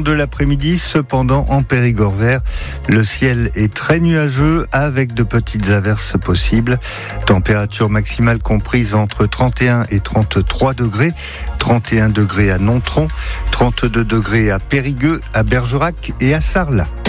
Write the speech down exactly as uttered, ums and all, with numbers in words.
de l'après-midi. Cependant, en Périgord vert, le ciel est très nuageux avec de petites averses possibles. Température maximale comprise entre trente et un et trente-trois degrés. trente et un degrés à Nontron, trente-deux degrés à Périgueux, à Bergerac et à Sarlat.